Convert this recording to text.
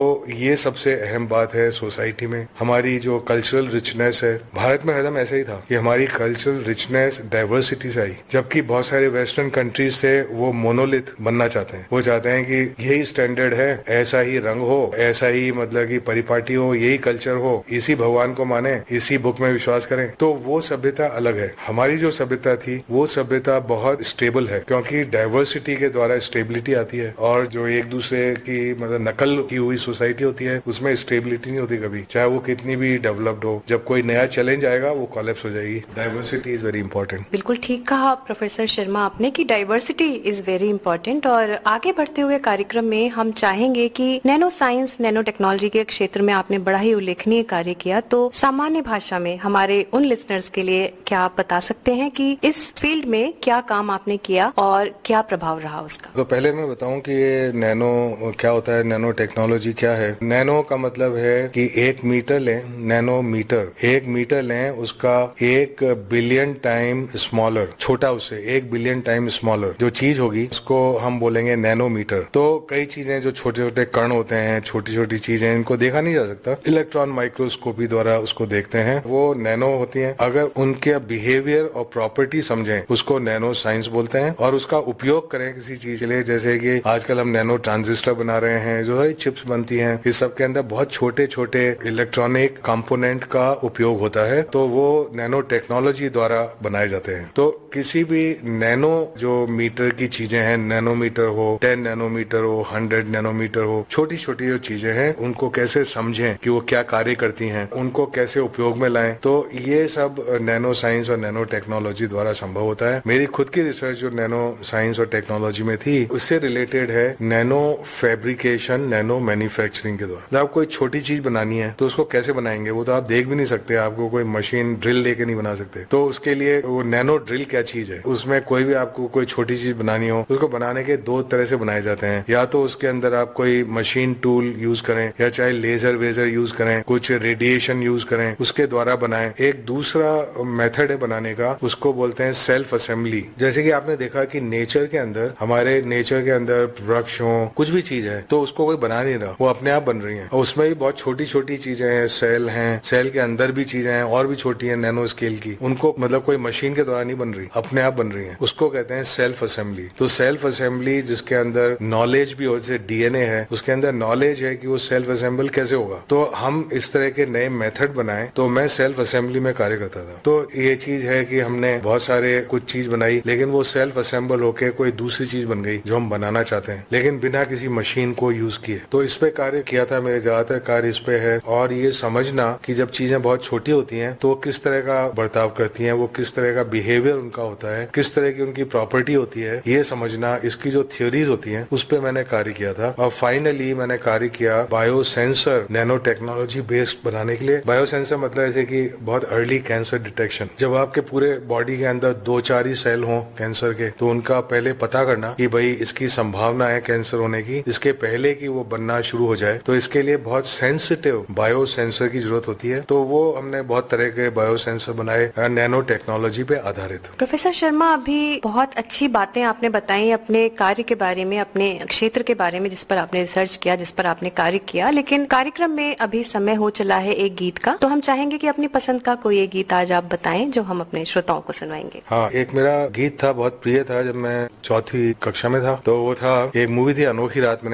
तो ये सबसे अहम बात है सोसाइटी में। हमारी जो कल्चरल रिचनेस है, भारत में हरदम ऐसा ही था कि हमारी कल्चरल रिचनेस डाइवर्सिटी से आई, जबकि बहुत सारे वेस्टर्न कंट्रीज से वो मोनोलिथ बनना चाहते हैं। वो चाहते हैं कि यही स्टैंडर्ड है, ऐसा ही रंग हो, ऐसा ही मतलब की परिपाटी हो, यही कल्चर हो, इसी भगवान को माने, इसी बुक में विश्वास करें। तो वो सभ्यता अलग है। हमारी जो सभ्यता थी वो सभ्यता बहुत स्टेबल है, क्योंकि डाइवर्सिटी के द्वारा स्टेबिलिटी आती है। और जो एक दूसरे की मतलब नकल की हुई सोसाइटी होती है उसमें स्टेबिलिटी नहीं होती कभी, चाहे वो कितनी भी डेवलप्ड हो। जब कोई नया चैलेंज आएगा वो कोलैप्स हो जाएगी। Diversity is very important. बिल्कुल ठीक कहा प्रोफेसर शर्मा आपने कि डाइवर्सिटी इज वेरी इंपॉर्टेंट। और आगे बढ़ते हुए कार्यक्रम में हम चाहेंगे कि नैनो साइंस, नैनो टेक्नोलॉजी के क्षेत्र में आपने बड़ा ही उल्लेखनीय कार्य किया, तो सामान्य भाषा में हमारे उन लिसनर्स के लिए क्या आप बता सकते हैं कि इस फील्ड में क्या काम आपने किया और क्या प्रभाव रहा उसका? तो पहले मैं बताऊं कि ये नैनो क्या होता है, नैनो टेक्नोलॉजी क्या है। नैनो का मतलब है कि 1 मीटर लें, नैनोमीटर 1 मीटर लें, उसका 1 बिलियन टाइम स्मॉलर, छोटा उससे 1 बिलियन टाइम स्मॉलर जो चीज होगी उसको हम बोलेंगे नैनोमीटर। तो कई चीजें जो छोटे छोटे कण होते हैं, छोटी छोटी चीजें, इनको देखा नहीं जा सकता, इलेक्ट्रॉन माइक्रोस्कोपी द्वारा उसको देखते हैं, वो नैनो होती हैं। अगर उनके बिहेवियर और प्रॉपर्टी समझें उसको नैनो साइंस बोलते हैं। और उसका उपयोग करें किसी चीज के लिए, जैसे कि आजकल हम नैनो ट्रांजिस्टर बना रहे हैं, जो है चिप्स बनती हैं, इस सब के अंदर बहुत छोटे छोटे इलेक्ट्रॉनिक कंपोनेंट का उपयोग होता है, तो वो नैनो टेक्नोलॉजी द्वारा बनाए जाते हैं। तो किसी भी नैनो जो मीटर की चीजें हैं, नैनोमीटर हो, 10 नैनोमीटर हो, 100 नैनोमीटर हो, छोटी छोटी जो चीजें हैं उनको कैसे समझें कि वो क्या कार्य करती हैं, उनको कैसे उपयोग में लाएं, तो ये सब नैनो साइंस और नैनो टेक्नोलॉजी द्वारा संभव होता है। मेरी खुद की रिसर्च जो नैनो साइंस और टेक्नोलॉजी में थी उससे रिलेटेड है नैनो फैब्रिकेशन, नैनो मैन्युफैक्चरिंग के द्वारा। जब आप कोई छोटी चीज बनानी है तो उसको कैसे बनाएंगे, वो तो आप देख भी नहीं सकते, आपको कोई मशीन ड्रिल लेके नहीं बना सकते। तो उसके लिए वो नैनो ड्रिल क्या चीज है, उसमें कोई भी आपको कोई छोटी चीज बनानी हो, उसको बनाने के 2 तरह से बनाए जाते हैं। या तो उसके अंदर आप कोई मशीन टूल यूज करें, या चाहे लेजर वेजर यूज करें, कुछ रेडिएशन यूज करें, उसके द्वारा बनाएं। एक दूसरा मेथड है बनाने का, उसको बोलते हैं सेल्फ असेंबली। जैसे कि आपने देखा कि नेचर के अंदर, हमारे नेचर के अंदर वृक्ष हो, कुछ भी चीज है तो उसको कोई बना नहीं रहा, वो अपने आप बन रही है। और उसमें भी बहुत छोटी छोटी चीजें हैं, सेल हैं, सेल के अंदर भी चीजें हैं और भी छोटी हैं, नैनो स्केल की, उनको मतलब कोई मशीन के द्वारा नहीं बन रही, अपने आप बन रही है। उसको कहते हैं सेल्फ असेंबली। तो सेल्फ असेंबली जिसके अंदर नॉलेज भी हो, जैसे डीएनए है, उसके अंदर नॉलेज है कि वो सेल्फ असेंबल कैसे होगा। तो हम इस तरह के नए मेथड बनाए, तो मैं सेल्फ असेंबली में कार्य करता था। तो ये चीज है कि हमने बहुत सारे कुछ चीज बनाई, लेकिन वो सेल्फ असेंबल होके कोई दूसरी चीज बन गई जो हम बनाना चाहते हैं, लेकिन बिना किसी मशीन को यूज किए। तो इस पे कार्य किया था, मेरे ज्यादातर कार्य इस पे है। और ये समझना कि जब चीजें बहुत छोटी होती हैं तो किस तरह का बर्ताव करती हैं, वो किस तरह का बिहेवियर उनका होता है, किस तरह की उनकी प्रॉपर्टी होती है, ये समझना, इसकी जो थ्योरीज होती हैं उस पे मैंने कार्य किया था। और फाइनली मैंने कार्य किया bio sensor nano technology based बनाने के लिए। बायो सेंसर मतलब ऐसे कि बहुत अर्ली कैंसर डिटेक्शन। जब आपके पूरे बॉडी के अंदर 2-4 ही सेल हों कैंसर के, तो उनका पहले पता करना कि भाई इसकी संभावना है कैंसर होने की, इसके पहले कि वो बनना शुरू हो जाए। तो इसके लिए बहुत सेंसिटिव बायो सेंसर की जरूरत होती है। तो वो हमने बहुत तरह के बायो सेंसर बनाए नैनो टेक्नोलॉजी पे आधारित। प्रोफेसर शर्मा, अभी बहुत अच्छी बातें आपने बताई अपने कार्य के बारे में, अपने क्षेत्र के बारे में जिस पर आपने रिसर्च किया, जिस पर आपने कार्य किया। लेकिन कार्यक्रम में अभी समय हो चला है एक गीत का, तो हम चाहेंगे कि अपनी पसंद का कोई एक गीत आज आप बताएं जो हम अपने श्रोताओं को सुनवाएंगे। हाँ, एक मेरा गीत था, बहुत प्रिय था जब मैं 4वीं कक्षा में था। तो वो था, एक मूवी थी अनोखी रात में।